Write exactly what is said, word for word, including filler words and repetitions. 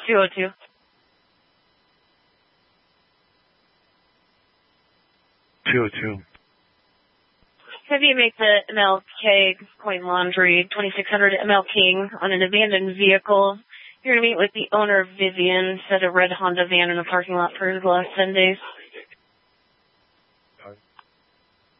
two oh two. two oh two. Have you make the M L K Coin Laundry twenty-six hundred M L King on an abandoned vehicle. You're going to meet with the owner, Vivian, said a red Honda van in the parking lot for the last ten days.